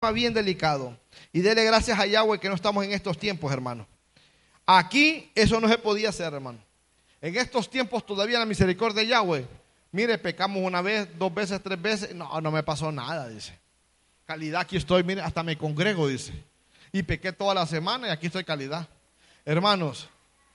bien delicado. Y dele gracias a Yahweh que no estamos en estos tiempos, hermano. Aquí eso no se podía hacer, hermano. En estos tiempos todavía la misericordia de Yahweh. Mire, pecamos una vez, 2 veces, 3 veces. No me pasó nada, dice. Calidad, aquí estoy, mire, hasta me congrego, dice. Y pequé toda la semana y aquí estoy calidad. Hermanos,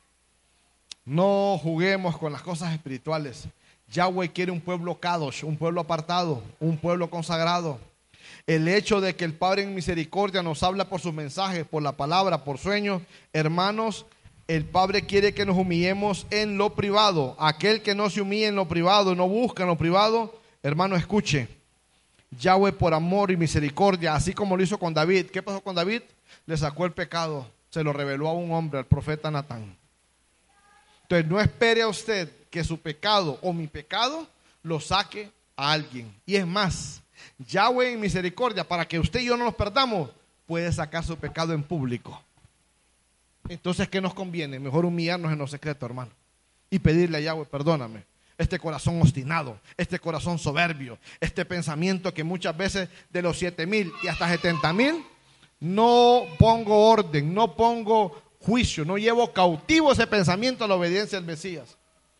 no juguemos con las cosas espirituales. Yahweh quiere un pueblo kadosh, un pueblo apartado, un pueblo consagrado. El hecho de que el Padre en misericordia nos habla por sus mensajes, por la palabra, por sueños, hermanos, el Padre quiere que nos humillemos en lo privado. Aquel que no se humilla en lo privado, no busca en lo privado, hermano, escuche. Yahweh por amor y misericordia, así como lo hizo con David. ¿Qué pasó con David? Le sacó el pecado, se lo reveló a un hombre, al profeta Natán. Entonces no espere a usted que su pecado o mi pecado lo saque a alguien. Y es más, Yahweh en misericordia, para que usted y yo no nos perdamos, puede sacar su pecado en público. Entonces, ¿qué nos conviene? Mejor humillarnos en lo secreto, hermano, y pedirle a Yahweh, perdóname. Este corazón obstinado, este corazón soberbio, este pensamiento que muchas veces de los 7,000 y hasta 70,000, no pongo orden, no pongo juicio, no llevo cautivo ese pensamiento a la obediencia del Mesías.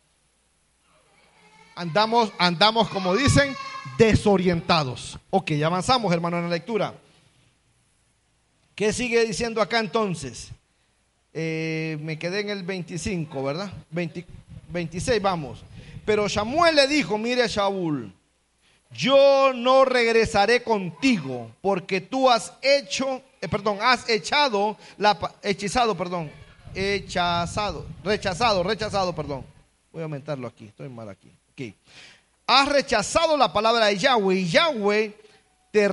Andamos como dicen, desorientados. Ok, ya avanzamos, hermano, en la lectura. ¿Qué sigue diciendo acá entonces? Me quedé en el 25, ¿verdad? 26, vamos. Pero Samuel le dijo, mire Saúl, yo no regresaré contigo porque tú has rechazado, Voy a aumentarlo aquí, estoy mal aquí. Okay. Has rechazado la palabra de Yahweh y Yahweh te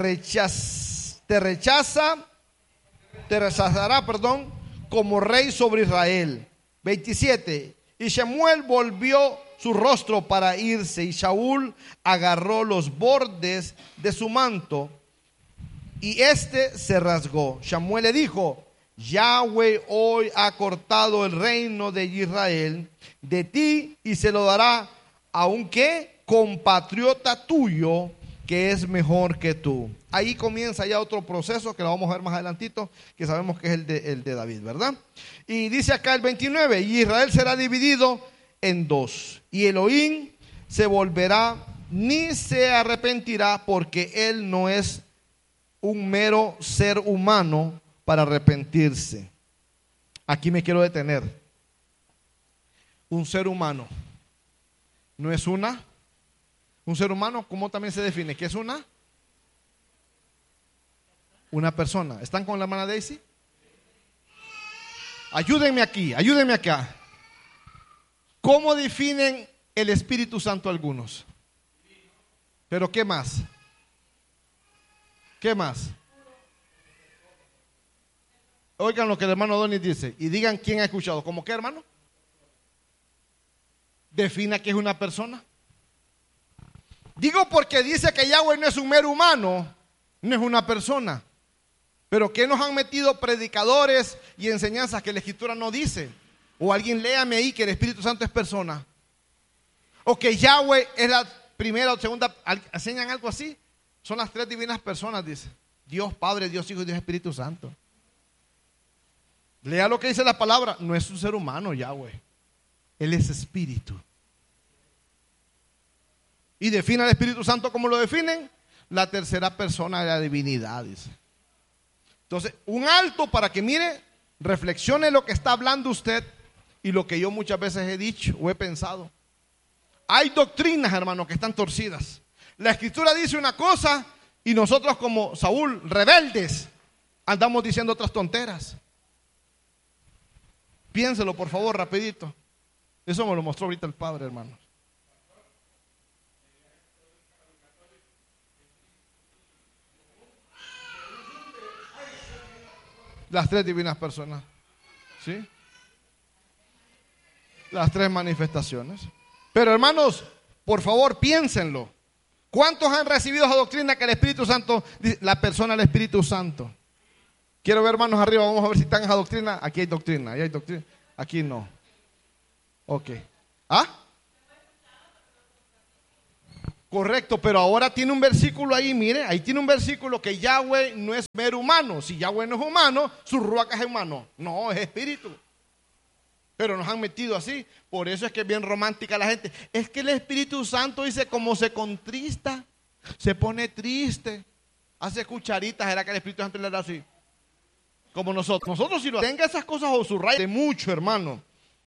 rechazará, como rey sobre Israel. 27. Y Samuel volvió su rostro para irse y Saúl agarró los bordes de su manto y éste se rasgó. Samuel le dijo, Yahweh hoy ha cortado el reino de Israel de ti y se lo dará a un compatriota tuyo que es mejor que tú. Ahí comienza ya otro proceso que lo vamos a ver más adelantito, que sabemos que es el de David, ¿verdad? Y dice acá el 29, y Israel será dividido en 2, y Elohim se volverá ni se arrepentirá, porque él no es un mero ser humano para arrepentirse. Aquí me quiero detener. Un ser humano no es un ser humano, ¿cómo también se define? ¿Qué es una persona? ¿Están con la hermana Daisy? Ayúdenme acá. ¿Cómo definen el Espíritu Santo algunos? ¿Pero qué más? ¿Qué más? Oigan lo que el hermano Donis dice y digan quién ha escuchado. ¿Cómo qué, hermano? Defina que es una persona. Digo porque dice que Yahweh no es un mero humano, no es una persona. Pero ¿qué nos han metido predicadores y enseñanzas que la Escritura no dice? O alguien léame ahí que el Espíritu Santo es persona. O que Yahweh es la primera o segunda, enseñan algo así. Son las 3 divinas personas, dice. Dios Padre, Dios Hijo y Dios Espíritu Santo. Lea lo que dice la palabra. No es un ser humano Yahweh. Él es espíritu. Y define al Espíritu Santo como lo definen. La tercera persona de la divinidad, dice. Entonces, un alto para que mire, reflexione lo que está hablando usted y lo que yo muchas veces he dicho o he pensado. Hay doctrinas, hermanos, que están torcidas. La Escritura dice una cosa y nosotros como Saúl, rebeldes, andamos diciendo otras tonteras. Piénselo, por favor, rapidito. Eso me lo mostró ahorita el Padre, hermanos. Las 3 divinas personas, ¿sí? Las 3 manifestaciones. Pero hermanos, por favor, piénsenlo. ¿Cuántos han recibido esa doctrina que el Espíritu Santo, la persona del Espíritu Santo? Quiero ver manos arriba, vamos a ver si están en esa doctrina. Aquí hay doctrina, ahí hay doctrina, aquí no. Ok. ¿Ah? Correcto, pero ahora tiene un versículo ahí, mire, ahí tiene un versículo que Yahweh no es mero humano. Si Yahweh no es humano, su ruach es humano. No, es espíritu. Pero nos han metido así. Por eso es que es bien romántica la gente. Es que el Espíritu Santo dice, como se contrista, se pone triste, hace cucharitas. ¿Era que el Espíritu Santo le da así? Como nosotros. Nosotros si lo tenga esas cosas o subraya de mucho, hermano.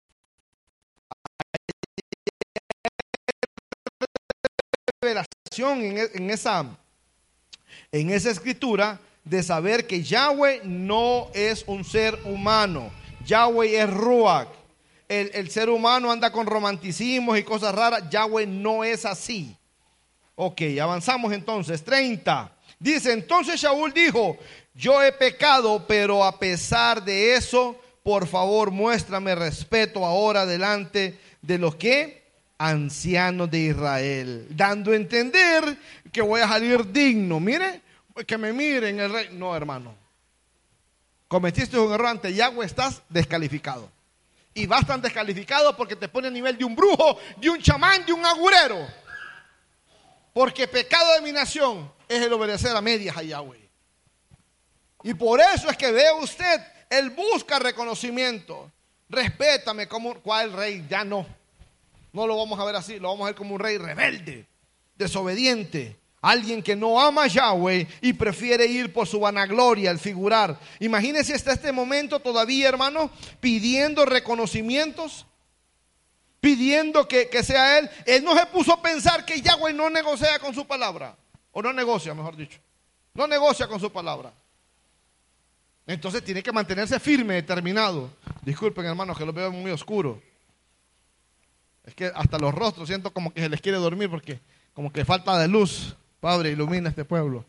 Revelación en esa escritura de saber que Yahweh no es un ser humano. Yahweh es Ruach. El ser humano anda con romanticismos y cosas raras. Yahweh no es así. Ok, avanzamos entonces. 30. Dice, entonces Shaul dijo, yo he pecado, pero a pesar de eso, por favor, muéstrame respeto ahora delante de los que ancianos de Israel, dando a entender que voy a salir digno. Mire, que me miren el rey. No, hermano. Cometiste un error ante Yahweh, estás descalificado. Y vas tan descalificado porque te pone a nivel de un brujo, de un chamán, de un agurero. Porque pecado de mi nación es el obedecer a medias a Yahweh. Y por eso es que ve usted, él busca reconocimiento. Respétame como cuál rey, ya no. No lo vamos a ver así, lo vamos a ver como un rey rebelde, desobediente. Alguien que no ama a Yahweh y prefiere ir por su vanagloria, el figurar. Imagínense hasta este momento todavía, hermano, pidiendo reconocimientos, pidiendo que sea él. Él no se puso a pensar que Yahweh no negocia con su palabra. O no negocia, mejor dicho. No negocia con su palabra. Entonces tiene que mantenerse firme, determinado. Disculpen, hermanos, que lo veo muy oscuro. Es que hasta los rostros siento como que se les quiere dormir porque como que falta de luz. Padre, ilumina este pueblo.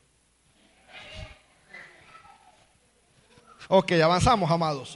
Ok, avanzamos, amados.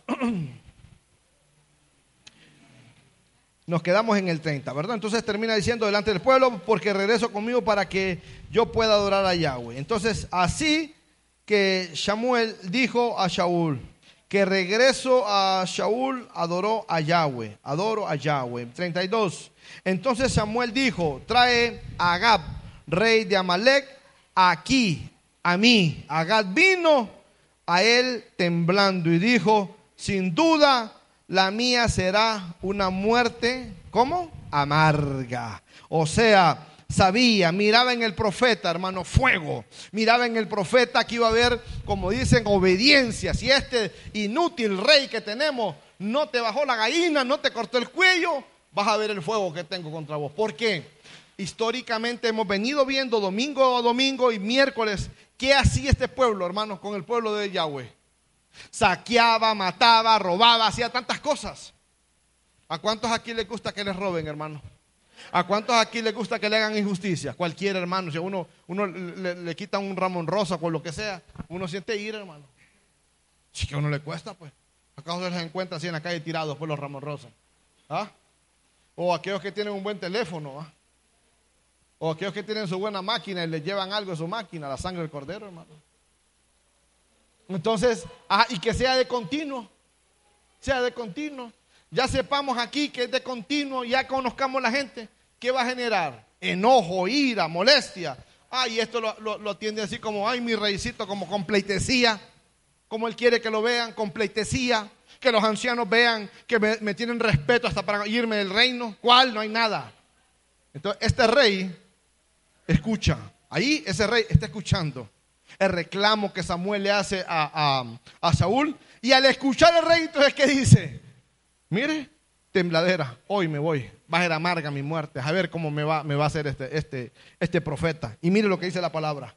Nos quedamos en el 30, ¿verdad? Entonces termina diciendo delante del pueblo, porque regreso conmigo para que yo pueda adorar a Yahweh. Entonces, así que Samuel dijo a Shaul, que regreso a Shaul, adoró a Yahweh, adoro a Yahweh. 32. Entonces Samuel dijo, trae a Agag, rey de Amalek, aquí, a mí. Agag vino a él temblando y dijo, sin duda la mía será una muerte, ¿cómo? Amarga. O sea, sabía, miraba en el profeta, hermano, fuego. Miraba en el profeta que iba a haber, como dicen, obediencia. Si este inútil rey que tenemos no te bajó la gallina, no te cortó el cuello, vas a ver el fuego que tengo contra vos. ¿Por qué? Históricamente hemos venido viendo domingo a domingo y miércoles qué hacía este pueblo, hermanos, con el pueblo de Yahweh. Saqueaba, mataba, robaba, hacía tantas cosas. ¿A cuántos aquí les gusta que les roben, hermano? ¿A cuántos aquí les gusta que le hagan injusticia? Cualquier hermano, si a uno le quitan un Ramón Rosa o lo que sea, uno siente ira, hermano. Si que a uno le cuesta, pues. ¿Acaso se les encuentra así en la calle tirados por los Ramón Rosa? ¿Ah? O aquellos que tienen un buen teléfono, ¿ah? O aquellos que tienen su buena máquina y les llevan algo de su máquina, la sangre del cordero, hermano. Entonces, y que sea de continuo. Sea de continuo. Ya sepamos aquí que es de continuo, ya conozcamos la gente. ¿Qué va a generar? Enojo, ira, molestia. Y esto lo atiende así como, ay, mi reycito, como con pleitesía. Como él quiere que lo vean, con pleitesía. Que los ancianos vean que me tienen respeto hasta para irme del reino. ¿Cuál? No hay nada. Entonces, este rey escucha. Ahí ese rey está escuchando el reclamo que Samuel le hace a Saúl. Y al escuchar el rey, entonces, ¿qué dice? Mire, tembladera, hoy me voy. Va a ser amarga mi muerte. A ver cómo me va a hacer este profeta. Y mire lo que dice la palabra.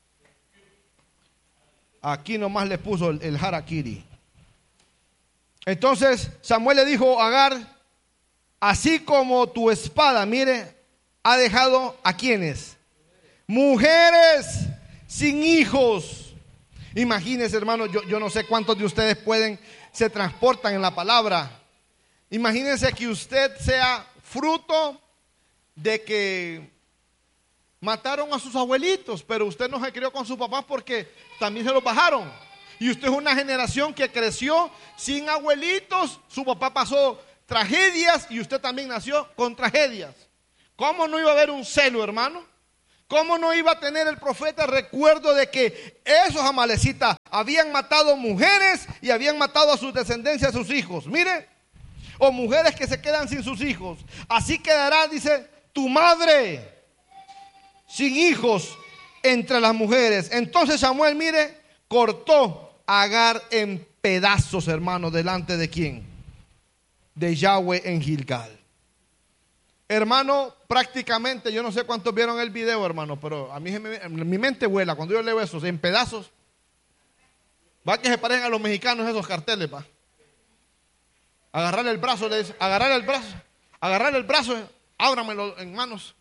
Aquí nomás le puso el harakiri. Entonces Samuel le dijo a Agar, así como tu espada, mire, ha dejado a quienes, mujeres sin hijos. Imagínense, hermano, yo no sé cuántos de ustedes se transportan en la palabra. Imagínense que usted sea fruto de que mataron a sus abuelitos, pero usted no se crió con sus papás porque también se los bajaron. Y usted es una generación que creció sin abuelitos, su papá pasó tragedias y usted también nació con tragedias. ¿Cómo no iba a haber un celo, hermano? ¿Cómo no iba a tener el profeta recuerdo de que esos amalecitas habían matado mujeres y habían matado a sus descendencias, a sus hijos? Mire, o mujeres que se quedan sin sus hijos. Así quedará, dice, tu madre sin hijos entre las mujeres. Entonces Samuel, mire, cortó a Agar en pedazos, hermano, delante de quién? De Yahweh en Gilgal. Hermano, prácticamente, yo no sé cuántos vieron el video, hermano, pero a mí mi mente vuela cuando yo leo eso, en pedazos. Va que se parecen a los mexicanos esos carteles, va. Agarrarle el brazo, le dice, agarrarle el brazo, ábramelo en manos.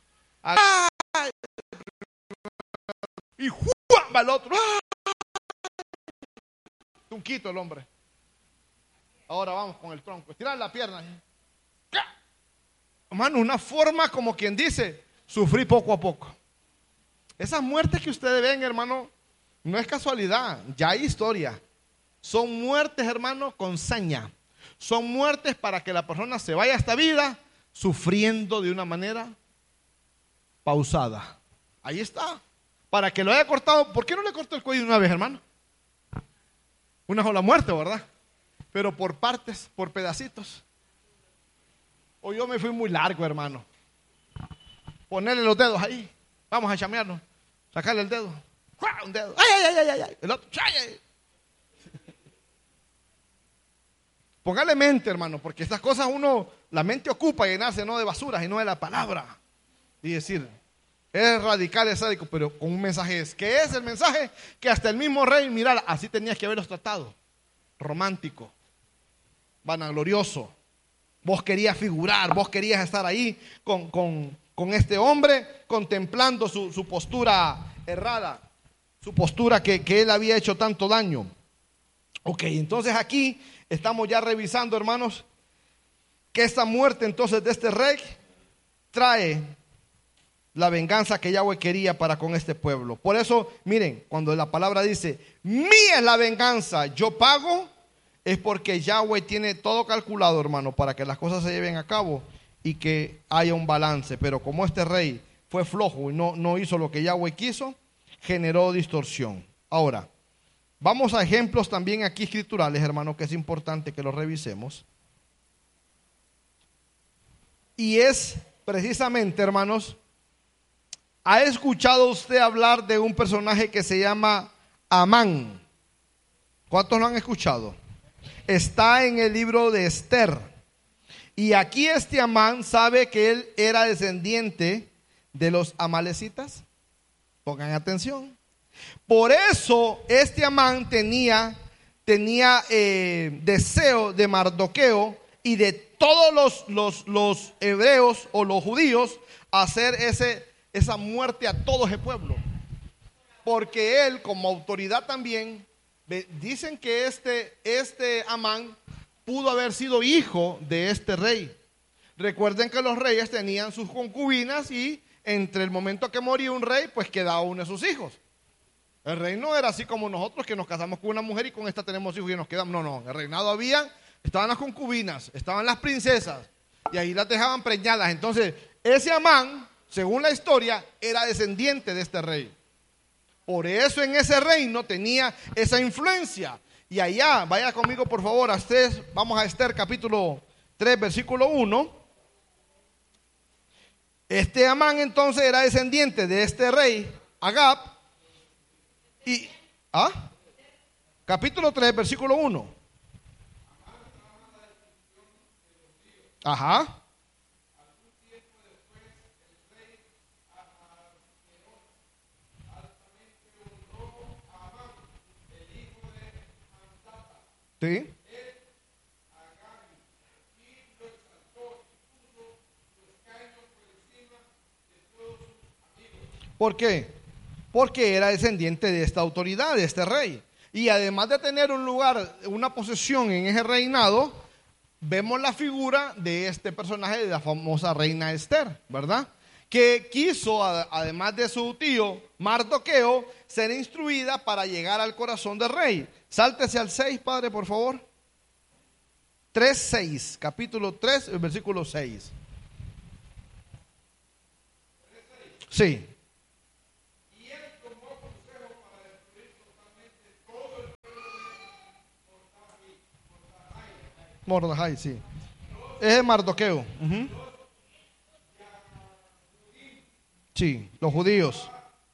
Y va el otro. Un quito el hombre. Ahora vamos con el tronco. Estirar la pierna. Hermano, una forma como quien dice, sufrí poco a poco. Esas muertes que ustedes ven, hermano, no es casualidad, ya hay historia. Son muertes, hermano, con saña. Son muertes para que la persona se vaya a esta vida sufriendo de una manera pausada. Ahí está. Para que lo haya cortado, ¿por qué no le cortó el cuello una vez, hermano? Una sola muerte, ¿verdad? Pero por partes, por pedacitos. O yo me fui muy largo, hermano. Ponerle los dedos ahí. Vamos a chamearnos. Sacarle el dedo. Un dedo. ¡Ay! El otro. ¡Ay! Póngale mente, hermano, porque estas cosas la mente ocupa llenarse no de basuras y no de la palabra. Y decir, es radical, es sádico, pero con un mensaje ¿qué es el mensaje? Que hasta el mismo rey, mirá, así tenías que haberlos tratado. Romántico, vanaglorioso. Vos querías figurar, vos querías estar ahí con este hombre, contemplando su postura errada, su postura que él había hecho tanto daño. Ok, entonces aquí estamos ya revisando, hermanos, que esta muerte entonces de este rey trae la venganza que Yahweh quería para con este pueblo. Por eso, miren, cuando la palabra dice, mía es la venganza, yo pago, es porque Yahweh tiene todo calculado, hermano, para que las cosas se lleven a cabo y que haya un balance. Pero como este rey fue flojo y no hizo lo que Yahweh quiso, generó distorsión. Ahora, vamos a ejemplos también aquí escriturales, hermano, que es importante que los revisemos. Y es precisamente, hermanos, ¿ha escuchado usted hablar de un personaje que se llama Amán? ¿Cuántos lo han escuchado? Está en el libro de Esther. Y aquí este Amán sabe que él era descendiente de los amalecitas. Pongan atención. Por eso este Amán tenía deseo de Mardoqueo y de todos los hebreos o los judíos hacer esa muerte a todo ese pueblo. Porque él, como autoridad también, dicen que este Amán pudo haber sido hijo de este rey. Recuerden que los reyes tenían sus concubinas y entre el momento que moría un rey, pues quedaba uno de sus hijos. El rey no era así como nosotros que nos casamos con una mujer y con esta tenemos hijos y nos quedamos. No, en el reinado estaban las concubinas, estaban las princesas y ahí las dejaban preñadas. Entonces, ese Amán, según la historia, era descendiente de este rey. Por eso en ese reino tenía esa influencia. Y allá, vaya conmigo por favor, vamos a Esther capítulo 3, versículo 1. Este Amán entonces era descendiente de este rey, Agab. Capítulo 3, versículo 1. Ajá. Sí. ¿Por qué? Porque era descendiente de esta autoridad, de este rey. Y además de tener un lugar, una posesión en ese reinado, vemos la figura de este personaje de la famosa reina Esther, ¿verdad? Que quiso, además de su tío Mardoqueo, ser instruida para llegar al corazón del rey. Sáltese al 6, padre, por favor. 3:6, capítulo 3, el versículo 6. Sí. Mordejai, sí. Es Mardoqueo. Sí, los judíos.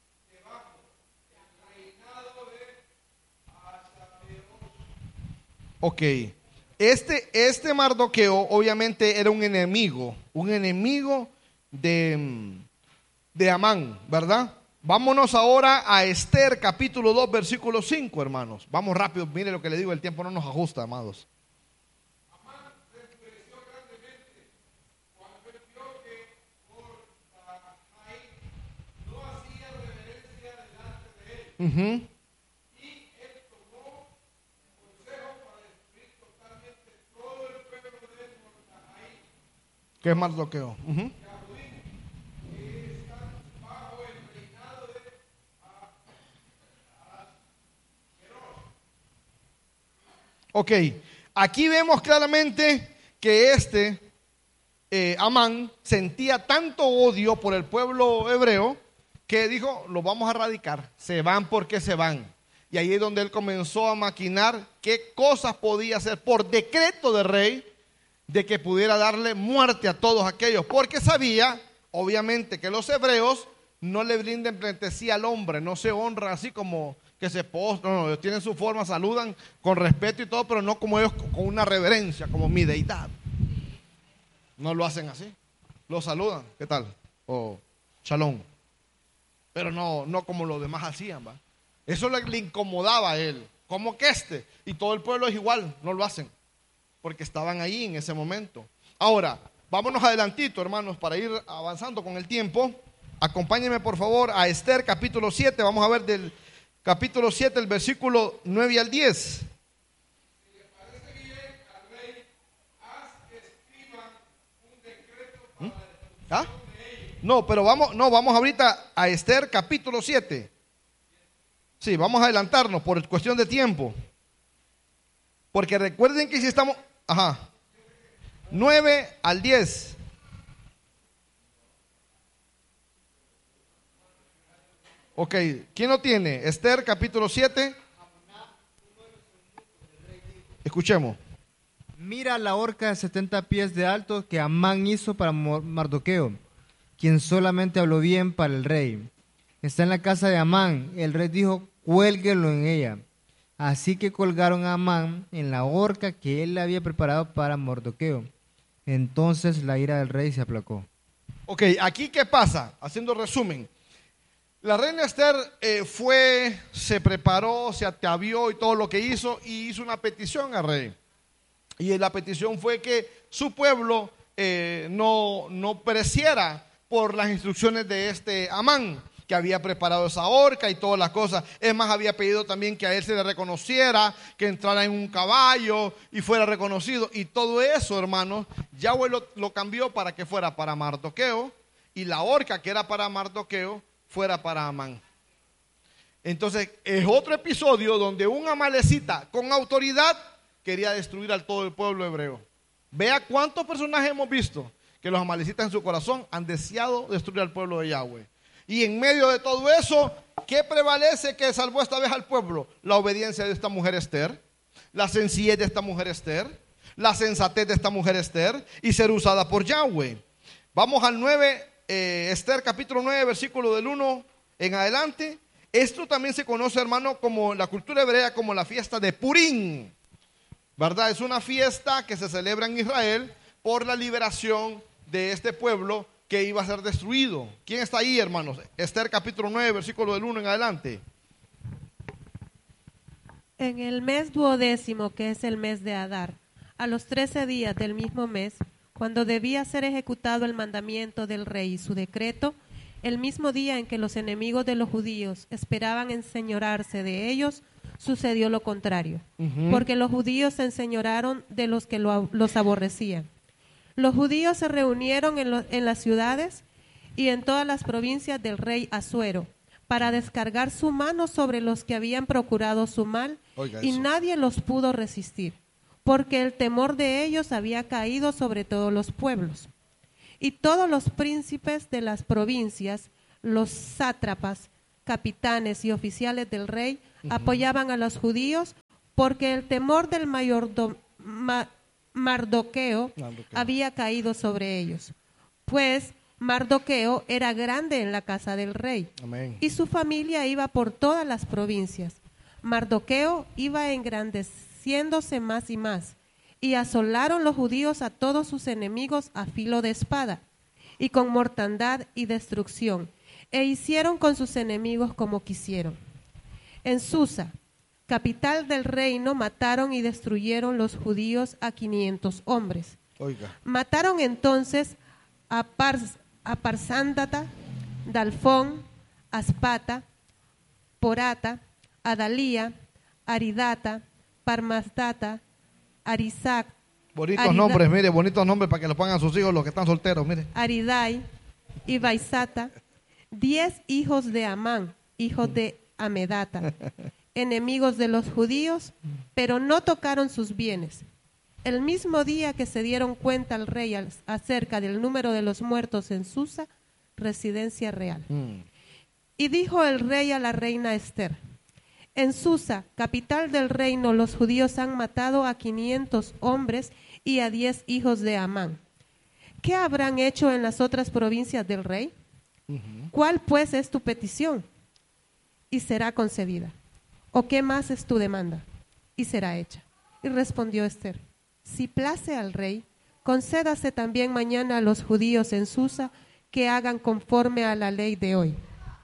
Ok. Este Mardoqueo obviamente era un enemigo de Amán, ¿verdad? Vámonos ahora a Esther capítulo 2 versículo 5, hermanos. Vamos rápido, mire lo que le digo, el tiempo no nos ajusta, amados. Uh-huh. ¿Qué es Mardoqueo? Uh-huh. Ok, aquí vemos claramente que Amán sentía tanto odio por el pueblo hebreo que dijo, los vamos a erradicar, se van porque se van. Y ahí es donde él comenzó a maquinar qué cosas podía hacer por decreto del rey, de que pudiera darle muerte a todos aquellos, porque sabía, obviamente, que los hebreos no le brinden pleitesía al hombre, no se honran así como que se postran, no, ellos tienen su forma, saludan con respeto y todo, pero no como ellos con una reverencia, como mi deidad. No lo hacen así, lo saludan, ¿qué tal? O shalom. Pero no como los demás hacían, ¿va? Eso le incomodaba a él, como que y todo el pueblo es igual, no lo hacen, porque estaban ahí en ese momento. Ahora, vámonos adelantito, hermanos, para ir avanzando con el tiempo. Acompáñenme, por favor, a Esther capítulo 7, vamos a ver del capítulo 7, el versículo 9 al 10. ¿Ah? No, pero vamos ahorita a Esther capítulo 7. Sí, vamos a adelantarnos por cuestión de tiempo. Porque recuerden que si estamos, 9 al 10. Ok, ¿quién lo tiene? Esther capítulo 7. Escuchemos. Mira la horca de 70 pies de alto que Amán hizo para Mardoqueo, quien solamente habló bien para el rey. Está en la casa de Amán. El rey dijo, cuélguelo en ella. Así que colgaron a Amán en la horca que él había preparado para Mardoqueo. Entonces la ira del rey se aplacó. Ok, aquí ¿qué pasa? Haciendo resumen. La reina Esther se preparó, se atavió y todo lo que hizo, y hizo una petición al rey. Y la petición fue que su pueblo no pereciera por las instrucciones de este Amán, que había preparado esa horca y todas las cosas. Es más, había pedido también que a él se le reconociera, que entrara en un caballo y fuera reconocido. Y todo eso, hermanos, Yahweh lo cambió para que fuera para Mardoqueo, y la horca que era para Mardoqueo fuera para Amán. Entonces, es otro episodio donde un amalecita con autoridad quería destruir a todo el pueblo hebreo. Vea cuántos personajes hemos visto que los amalecitas en su corazón han deseado destruir al pueblo de Yahweh. Y en medio de todo eso, ¿qué prevalece que salvó esta vez al pueblo? La obediencia de esta mujer Esther, la sencillez de esta mujer Esther, la sensatez de esta mujer Esther y ser usada por Yahweh. Vamos al 9, Esther capítulo 9, versículo del 1 en adelante. Esto también se conoce, hermano, como la cultura hebrea, como la fiesta de Purim, ¿verdad? Es una fiesta que se celebra en Israel por la liberación de este pueblo que iba a ser destruido. ¿Quién está ahí, hermanos? Esther capítulo 9, versículo del 1 en adelante. En el mes 12º, que es el mes de Adar, a los 13 días del mismo mes, cuando debía ser ejecutado el mandamiento del rey y su decreto, el mismo día en que los enemigos de los judíos esperaban enseñorarse de ellos, sucedió lo contrario, porque los judíos se enseñoraron de los que los aborrecían. Los judíos se reunieron en las ciudades y en todas las provincias del rey Asuero para descargar su mano sobre los que habían procurado su mal, y nadie los pudo resistir, porque el temor de ellos había caído sobre todos los pueblos. Y todos los príncipes de las provincias, los sátrapas, capitanes y oficiales del rey apoyaban a los judíos, porque el temor del Mardoqueo había caído sobre ellos, pues Mardoqueo era grande en la casa del rey. Amén. Y su familia iba por todas las provincias. Mardoqueo iba engrandeciéndose más y asolaron los judíos a todos sus enemigos a filo de espada, y con mortandad y destrucción, e hicieron con sus enemigos como quisieron. En Susa, capital del reino, mataron y destruyeron los judíos a 500 hombres. Oiga. Mataron entonces a Parsándata, Dalfón, Aspata, Porata, Adalía, Aridata, Parmasdata, Arisac, Bonitos nombres, mire, bonitos nombres para que los pongan a sus hijos los que están solteros, mire. Aridai y Baisata, 10 hijos de Amán, hijos de Amedata, enemigos de los judíos, pero no tocaron sus bienes. El mismo día que se dieron cuenta al rey acerca del número de los muertos en Susa, residencia real. Y dijo el rey a la reina Esther: en Susa, capital del reino, los judíos han matado a 500 hombres y a 10 hijos de Amán. ¿Qué habrán hecho en las otras provincias del rey? ¿Cuál pues es tu petición? Y será concedida. ¿O qué más es tu demanda? Y será hecha. Y respondió Esther: si place al rey, concédase también mañana a los judíos en Susa que hagan conforme a la ley de hoy.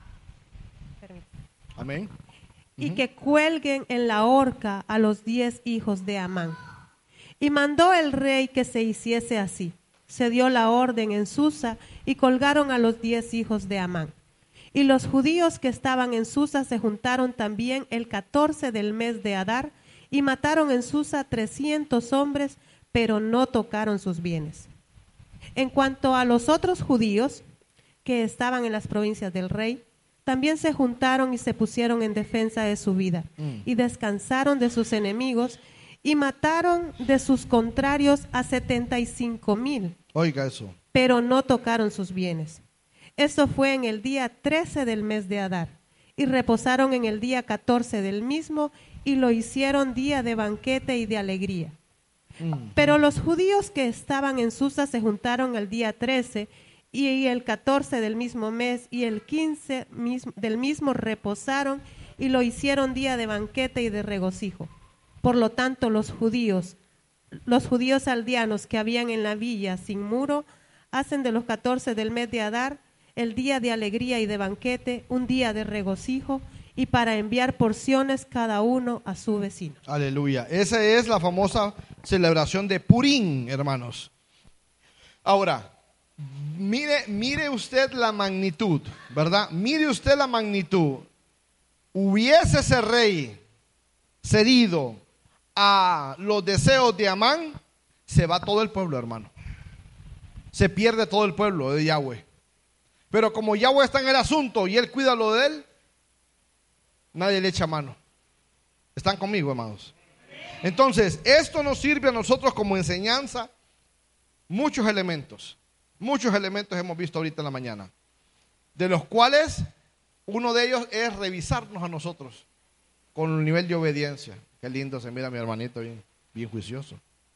Amén. Y que cuelguen en la horca a los 10 hijos de Amán. Y mandó el rey que se hiciese así. Se dio la orden en Susa y colgaron a los 10 hijos de Amán. Y los judíos que estaban en Susa se juntaron también el 14 del mes de Adar y mataron en Susa 300 hombres, pero no tocaron sus bienes. En cuanto a los otros judíos que estaban en las provincias del rey, también se juntaron y se pusieron en defensa de su vida, y descansaron de sus enemigos, y mataron de sus contrarios a 75,000. Oiga eso. Pero no tocaron sus bienes. Esto fue en el día 13 del mes de Adar, y reposaron en el día 14 del mismo, y lo hicieron día de banquete y de alegría. Pero los judíos que estaban en Susa se juntaron el día 13, y el 14 del mismo mes y el 15 del mismo reposaron y lo hicieron día de banquete y de regocijo. Por lo tanto, los judíos aldeanos que habían en la villa sin muro, hacen de los 14 del mes de Adar el día de alegría y de banquete, un día de regocijo, y para enviar porciones cada uno a su vecino. Aleluya. Esa es la famosa celebración de Purim, hermanos. Ahora, mire usted la magnitud, ¿verdad? Mire usted la magnitud. Hubiese ese rey cedido a los deseos de Amán, se va todo el pueblo, hermano. Se pierde todo el pueblo de Yahweh. Pero como Yahweh está en el asunto y él cuida lo de él, nadie le echa mano. ¿Están conmigo, hermanos? Entonces, esto nos sirve a nosotros como enseñanza. Muchos elementos hemos visto ahorita en la mañana, de los cuales uno de ellos es revisarnos a nosotros con un nivel de obediencia. Qué lindo se mira mi hermanito, bien juicioso.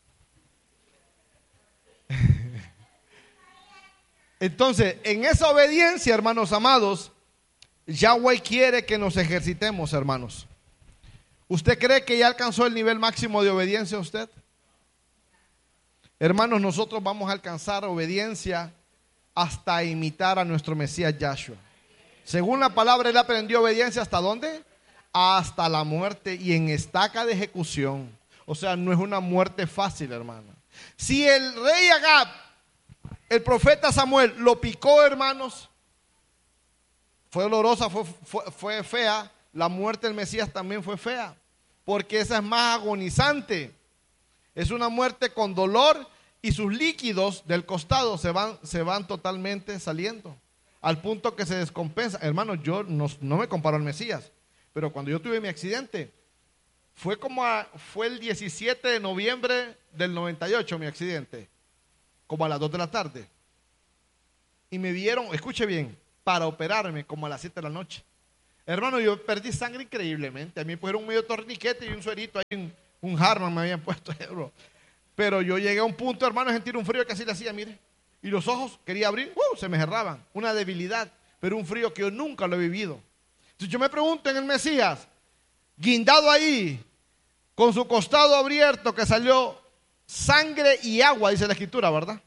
Entonces, en esa obediencia, hermanos amados, Yahweh quiere que nos ejercitemos, hermanos. ¿Usted cree que ya alcanzó el nivel máximo de obediencia usted? Hermanos, nosotros vamos a alcanzar obediencia hasta imitar a nuestro Mesías Yahshua. Según la palabra, él aprendió obediencia ¿hasta dónde? Hasta la muerte y en estaca de ejecución. O sea, no es una muerte fácil, hermano. Si el rey Agab, el profeta Samuel, lo picó, hermanos, fue dolorosa, fue fea. La muerte del Mesías también fue fea, porque esa es más agonizante. Es una muerte con dolor y sus líquidos del costado se van totalmente saliendo, al punto que se descompensa. Hermano, yo no me comparo al Mesías, pero cuando yo tuve mi accidente, fue el 17 de noviembre del 98 mi accidente, como a las 2 de la tarde. Y me vieron, escuche bien, para operarme como a las 7 de la noche. Hermano, yo perdí sangre increíblemente. A mí pusieron un medio torniquete y un suerito ahí, un Harman me habían puesto, bro. Pero yo llegué a un punto, hermano, de sentir un frío que así le hacía, mire. Y los ojos quería abrir, se me cerraban. Una debilidad, pero un frío que yo nunca lo he vivido. Entonces yo me pregunto en el Mesías, guindado ahí, con su costado abierto, que salió sangre y agua, dice la Escritura, ¿verdad?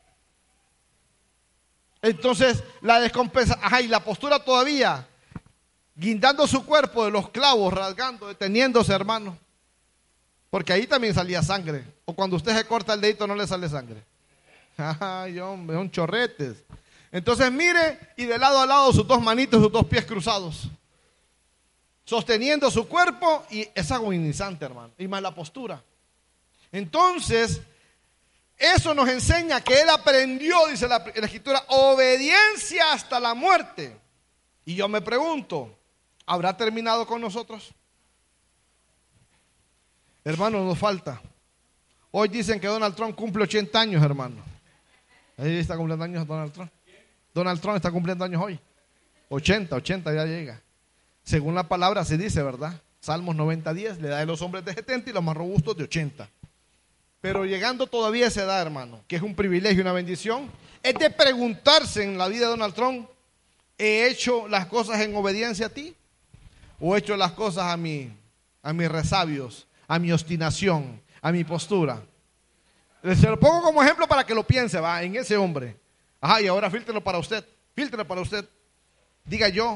Entonces la descompensa, y la postura todavía, guindando su cuerpo de los clavos, rasgando, deteniéndose, hermano. Porque ahí también salía sangre. O cuando usted se corta el dedito no le sale sangre. Ay, hombre, son chorretes. Entonces mire, y de lado a lado sus dos manitos, sus dos pies cruzados, sosteniendo su cuerpo, y es agonizante, hermano. Y más la postura. Entonces, eso nos enseña que él aprendió, dice la Escritura, obediencia hasta la muerte. Y yo me pregunto, ¿habrá terminado con nosotros? Hermano, nos falta. Hoy dicen que Donald Trump cumple 80 años, hermano. Ahí está cumpliendo años Donald Trump. Donald Trump está cumpliendo años hoy. 80 ya llega. Según la palabra se dice, ¿verdad? Salmos 90:10, le da a los hombres de 70 y los más robustos de 80. Pero llegando todavía a esa edad, hermano, que es un privilegio y una bendición, es de preguntarse en la vida de Donald Trump, ¿he hecho las cosas en obediencia a ti? ¿O he hecho las cosas a mis resabios, a mi obstinación, a mi postura? Se lo pongo como ejemplo para que lo piense, va, en ese hombre. Y ahora fíltrelo para usted. Diga yo,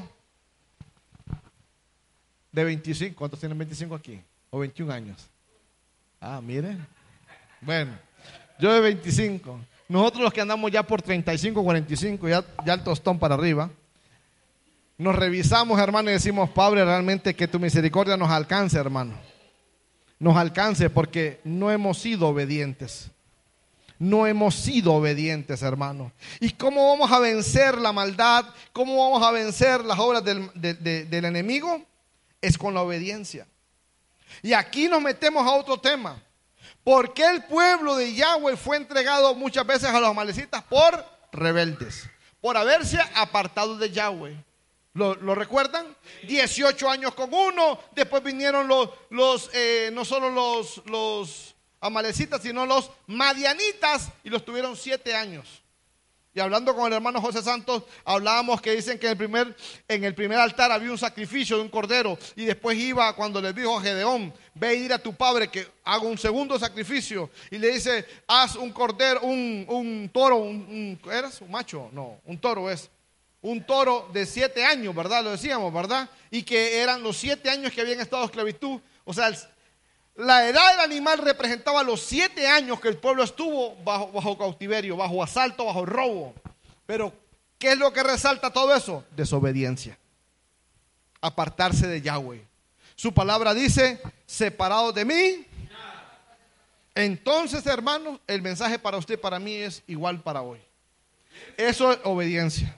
de 25, ¿cuántos tienen 25 aquí? ¿O 21 años? Mire. Bueno, yo de 25. Nosotros los que andamos ya por 35, 45, ya el tostón para arriba, nos revisamos, hermano, y decimos, Padre, realmente que tu misericordia nos alcance, hermano. Nos alcance porque no hemos sido obedientes. No hemos sido obedientes, hermano. ¿Y cómo vamos a vencer la maldad? ¿Cómo vamos a vencer las obras del enemigo? Es con la obediencia. Y aquí nos metemos a otro tema. ¿Por qué el pueblo de Yahweh fue entregado muchas veces a los amalecitas? Por rebeldes, por haberse apartado de Yahweh. ¿Lo recuerdan? 18 años con uno, después vinieron no solo los amalecitas, sino los madianitas, y los tuvieron 7 años. Y hablando con el hermano José Santos, hablábamos que dicen que en el primer altar había un sacrificio de un cordero, y después iba cuando le dijo a Gedeón, ve a ir a tu padre que haga un segundo sacrificio, y le dice, haz un cordero, un toro, ¿eres un macho? No, un toro es. Un toro de 7 años, ¿verdad? Lo decíamos, ¿verdad? Y que eran los 7 años que habían estado en esclavitud. O sea, la edad del animal representaba los 7 años que el pueblo estuvo bajo cautiverio, bajo asalto, bajo robo. Pero, ¿qué es lo que resalta todo eso? Desobediencia. Apartarse de Yahweh. Su palabra dice, separados de mí. Entonces, hermanos, el mensaje para usted y para mí es igual para hoy. Eso es obediencia.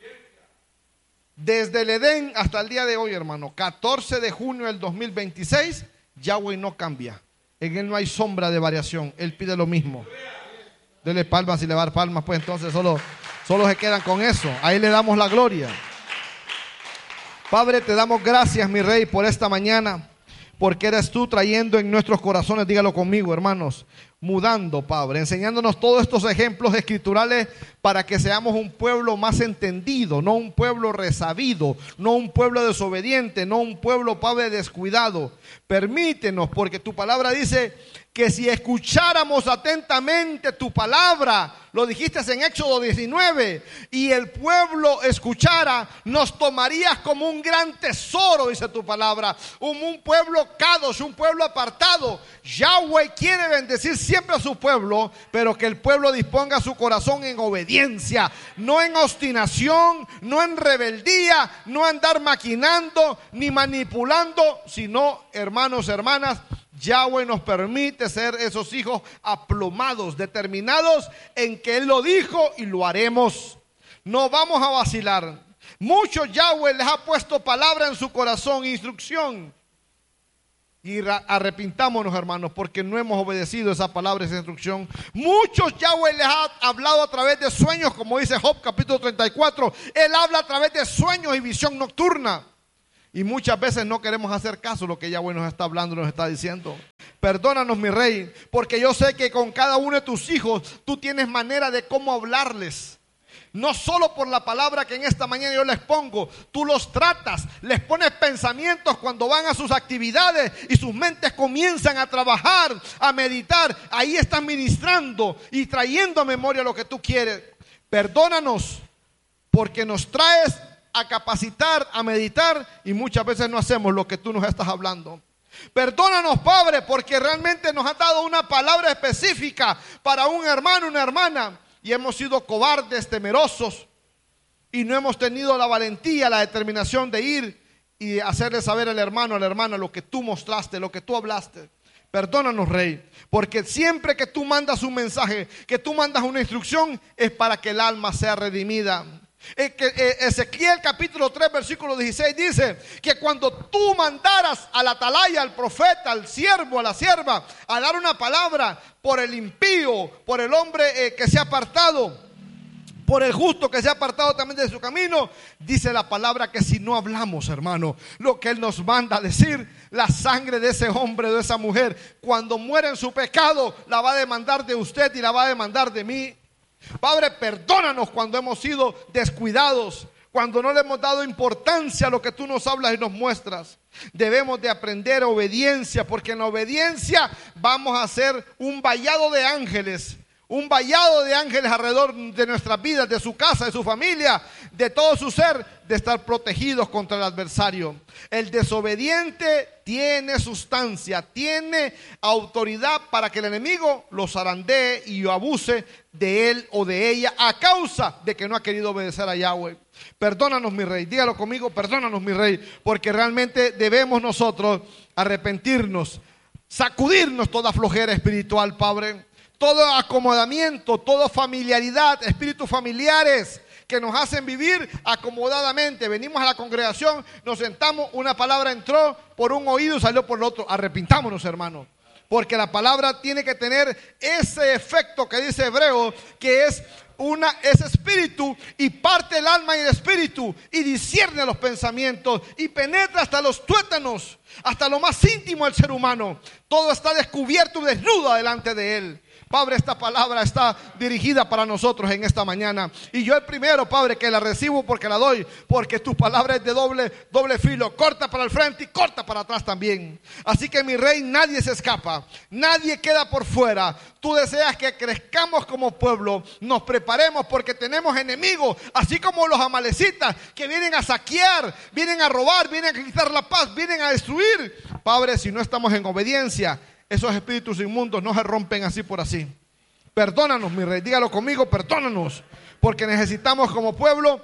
Desde el Edén hasta el día de hoy, hermano, 14 de junio del 2026, Yahweh no cambia. En él no hay sombra de variación. Él pide lo mismo. Dele palmas y le va a dar palmas, pues entonces solo se quedan con eso. Ahí le damos la gloria. Padre, te damos gracias, mi Rey, por esta mañana, porque eres tú trayendo en nuestros corazones, dígalo conmigo, hermanos, mudando, Padre, enseñándonos todos estos ejemplos escriturales para que seamos un pueblo más entendido, no un pueblo resabido, no un pueblo desobediente, no un pueblo, Padre, descuidado. Permítenos, porque tu palabra dice que si escucháramos atentamente tu palabra, lo dijiste en Éxodo 19, y el pueblo escuchara, nos tomarías como un gran tesoro, dice tu palabra, un pueblo kadosh, un pueblo apartado. Yahweh quiere bendecir siempre a su pueblo, pero que el pueblo disponga su corazón en obediencia, no en obstinación, no en rebeldía, no andar maquinando ni manipulando, sino, hermanos, hermanas, Yahweh nos permite ser esos hijos aplomados, determinados en que Él lo dijo y lo haremos. No vamos a vacilar. Muchos Yahweh les ha puesto palabra en su corazón, instrucción. Y arrepintámonos, hermanos, porque no hemos obedecido esa palabra, esa instrucción. Muchos Yahweh les ha hablado a través de sueños, como dice Job capítulo 34. Él habla a través de sueños y visión nocturna. Y muchas veces no queremos hacer caso a lo que Yahweh nos está hablando, nos está diciendo. Perdónanos, mi Rey, porque yo sé que con cada uno de tus hijos tú tienes manera de cómo hablarles. No solo por la palabra que en esta mañana yo les pongo, tú los tratas, les pones pensamientos cuando van a sus actividades y sus mentes comienzan a trabajar, a meditar. Ahí estás ministrando y trayendo a memoria lo que tú quieres. Perdónanos porque nos traes a capacitar, a meditar y muchas veces no hacemos lo que tú nos estás hablando. Perdónanos, Padre, porque realmente nos has dado una palabra específica para un hermano, una hermana. Y hemos sido cobardes, temerosos, y no hemos tenido la valentía, la determinación de ir y hacerle saber al hermano, a la hermana, lo que tú mostraste, lo que tú hablaste. Perdónanos, Rey, porque siempre que tú mandas un mensaje, que tú mandas una instrucción, es para que el alma sea redimida. Ezequiel capítulo 3 versículo 16 dice que cuando tú mandaras al atalaya, al profeta, al siervo, a la sierva, a dar una palabra por el impío, por el hombre que se ha apartado, por el justo que se ha apartado también de su camino, dice la palabra que si no hablamos, hermano, lo que Él nos manda a decir, la sangre de ese hombre, de esa mujer, cuando muere en su pecado, la va a demandar de usted y la va a demandar de mí. Padre, perdónanos cuando hemos sido descuidados, cuando no le hemos dado importancia a lo que tú nos hablas y nos muestras. Debemos de aprender obediencia, porque en la obediencia vamos a ser un vallado de ángeles. Un vallado de ángeles alrededor de nuestras vidas, de su casa, de su familia, de todo su ser, de estar protegidos contra el adversario. El desobediente tiene sustancia, tiene autoridad para que el enemigo lo zarandee y abuse de él o de ella a causa de que no ha querido obedecer a Yahweh. Perdónanos, mi Rey, dígalo conmigo, perdónanos, mi Rey, porque realmente debemos nosotros arrepentirnos, sacudirnos toda flojera espiritual, Padre. Todo acomodamiento, toda familiaridad, espíritus familiares que nos hacen vivir acomodadamente. Venimos a la congregación, nos sentamos, una palabra entró por un oído y salió por el otro. Arrepintámonos, hermanos, porque la palabra tiene que tener ese efecto que dice Hebreo, que es espíritu y parte el alma y el espíritu y discierne los pensamientos y penetra hasta los tuétanos, hasta lo más íntimo del ser humano. Todo está descubierto y desnudo delante de Él. Padre, esta palabra está dirigida para nosotros en esta mañana. Y yo el primero, Padre, que la recibo porque la doy, porque tu palabra es de doble filo, corta para el frente y corta para atrás también. Así que, mi Rey, nadie se escapa, nadie queda por fuera. Tú deseas que crezcamos como pueblo, nos preparemos porque tenemos enemigos, así como los amalecitas que vienen a saquear, vienen a robar, vienen a quitar la paz, vienen a destruir. Padre, si no estamos en obediencia, esos espíritus inmundos no se rompen así por así. Perdónanos, mi Rey, dígalo conmigo, perdónanos, porque necesitamos como pueblo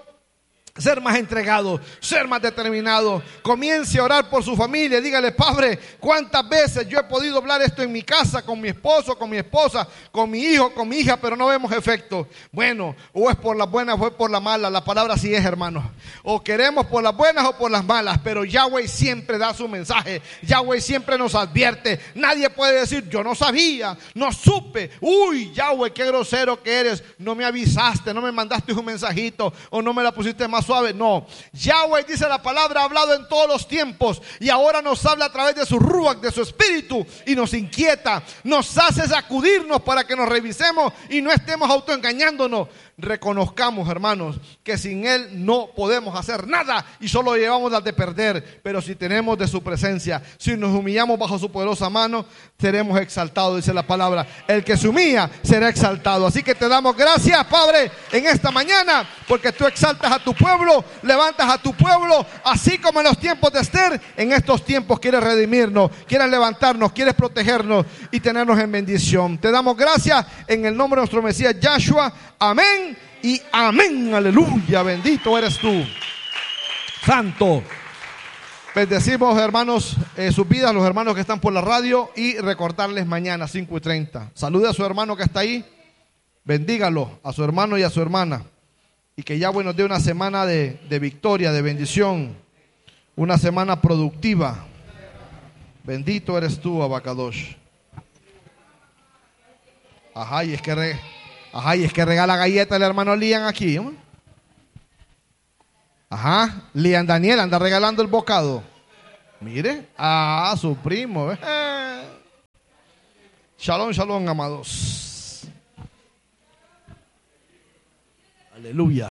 ser más entregados, ser más determinados. Comience a orar por su familia. Dígale: Padre, ¿cuántas veces yo he podido hablar esto en mi casa, con mi esposo, con mi esposa, con mi hijo, con mi hija, pero no vemos efecto? Bueno, o es por las buenas o es por las malas. La palabra sí es, hermano. O queremos por las buenas o por las malas, pero Yahweh siempre da su mensaje. Yahweh siempre nos advierte. Nadie puede decir: yo no sabía, no supe. Uy, Yahweh, qué grosero que eres. No me avisaste, no me mandaste un mensajito, o no me la pusiste más suave. No, Yahweh, dice la palabra, ha hablado en todos los tiempos y ahora nos habla a través de su ruach, de su espíritu, y nos inquieta, nos hace sacudirnos para que nos revisemos y no estemos autoengañándonos. Reconozcamos, hermanos, que sin Él no podemos hacer nada y solo llevamos las de perder. Pero si tenemos de su presencia, si nos humillamos bajo su poderosa mano, seremos exaltados, dice la palabra. El que se humilla será exaltado. Así que te damos gracias, Padre, en esta mañana, porque tú exaltas a tu pueblo, levantas a tu pueblo, así como en los tiempos de Esther. En estos tiempos quieres redimirnos, quieres levantarnos, quieres protegernos y tenernos en bendición. Te damos gracias en el nombre de nuestro Mesías Yahshua. Amén y amén. Aleluya. Bendito eres tú, Santo. Bendecimos, hermanos, sus vidas, los hermanos que están por la radio, y recordarles mañana 5:30. Salude a su hermano que está ahí. Bendígalo, a su hermano y a su hermana. Y que Yahweh nos dé una semana de victoria, de bendición. Una semana productiva. Bendito eres tú, Abacadosh. Ajá, y es que regala galleta el hermano Lian aquí. Ajá, Lian Daniel anda regalando el bocado. Mire, su primo. Shalom, shalom, amados. Aleluya.